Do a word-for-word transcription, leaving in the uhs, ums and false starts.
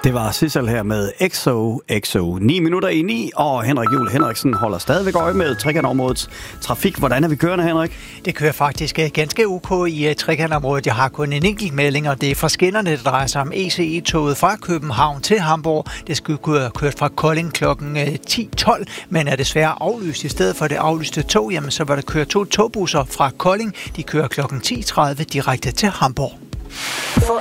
Det var Sissel her med X O X O. ni minutter i ni, og Henrik Juhl Henriksen holder stadigvæk øje med trekantområdets trafik. Hvordan er vi kørende, Henrik? Det kører faktisk ganske ok i trekantområdet. Jeg har kun en enkelt melding, og det er fra skinnerne, det drejer sig om E C E-toget fra København til Hamburg. Det skulle køre kørt fra Kolding klokken ti tolv, men er desværre aflyst. I stedet for det aflyste tog, jamen, så var der kørt to togbusser fra Kolding. De kører klokken ti tredive direkte til Hamburg. Få